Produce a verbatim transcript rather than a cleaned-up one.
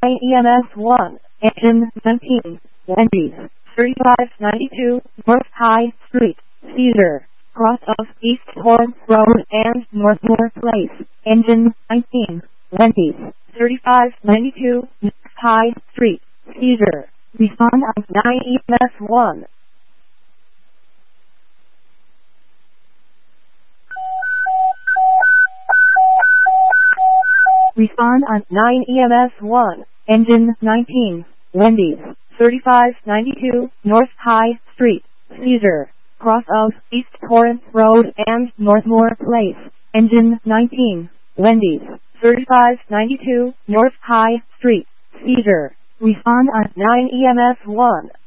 nine E M S one, engine seventeen, Wendy's, thirty-five ninety-two, North High Street, Cedar, cross of East Torrance Road and Northmore Place, engine nineteen, Wendy's, thirty-five ninety-two, North High Street, Cedar, respond of nine E M S one. Respond on nine E M S one, engine nineteen, Wendy's, thirty-five ninety-two, North High Street, Cedar, cross of East Torrance Road and Northmore Place, engine nineteen, Wendy's, thirty-five ninety-two, North High Street, Cedar, respond on nine E M S one.